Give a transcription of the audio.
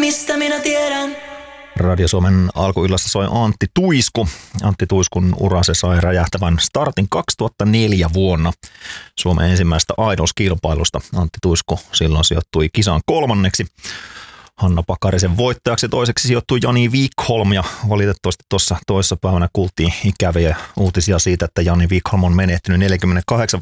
mistä minä tiedän. Radio Suomen alkuillassa soi Antti Tuisku. Antti Tuiskun ura se sai räjähtävän startin 2004 vuonna Suomen ensimmäisestä Idols-kilpailusta. Antti Tuisku silloin sijoittui kisaan 3. Hanna Pakarisen voittajaksi 2. sijoittui Jani Wikholm ja valitettavasti tuossa toisessa päivänä kuultiin ikäviä uutisia siitä, että Jani Wikholm on menehtynyt